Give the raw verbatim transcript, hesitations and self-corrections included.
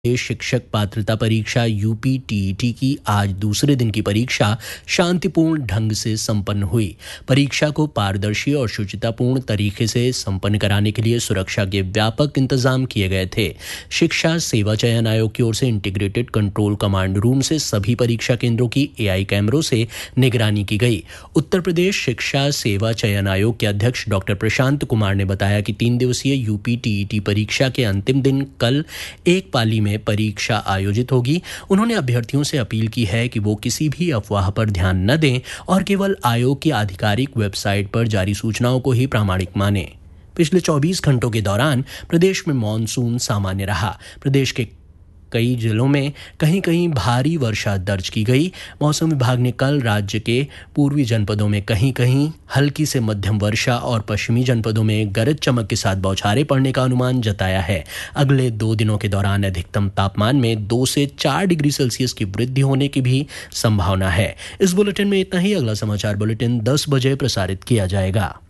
शिक्षक पात्रता परीक्षा यूपीटीईटी की आज दूसरे दिन की परीक्षा शांतिपूर्ण ढंग से संपन्न हुई। परीक्षा को पारदर्शी और शुचितापूर्ण तरीके से संपन्न कराने के लिए सुरक्षा के व्यापक इंतजाम किए गए थे। शिक्षा सेवा चयन आयोग की ओर से इंटीग्रेटेड कंट्रोल कमांड रूम से सभी परीक्षा केंद्रों की एआई कैमरों से निगरानी की गई। उत्तर प्रदेश शिक्षा सेवा चयन आयोग के अध्यक्ष डॉक्टर प्रशांत कुमार ने बताया कि तीन दिवसीय यूपीटीईटी परीक्षा के अंतिम दिन कल एक पाली में परीक्षा आयोजित होगी। उन्होंने अभ्यर्थियों से अपील की है कि वो किसी भी अफवाह पर ध्यान न दें और केवल आयोग की आधिकारिक वेबसाइट पर जारी सूचनाओं को ही प्रामाणिक मानें। पिछले चौबीस घंटों के दौरान प्रदेश में मानसून सामान्य रहा। प्रदेश के कई जिलों में कहीं कहीं भारी वर्षा दर्ज की गई। मौसम विभाग ने कल राज्य के पूर्वी जनपदों में कहीं कहीं हल्की से मध्यम वर्षा और पश्चिमी जनपदों में गरज चमक के साथ बौछारें पड़ने का अनुमान जताया है। अगले दो दिनों के दौरान अधिकतम तापमान में दो से चार डिग्री सेल्सियस की वृद्धि होने की भी संभावना है। इस बुलेटिन में इतना ही। अगला समाचार बुलेटिन दस बजे प्रसारित किया जाएगा।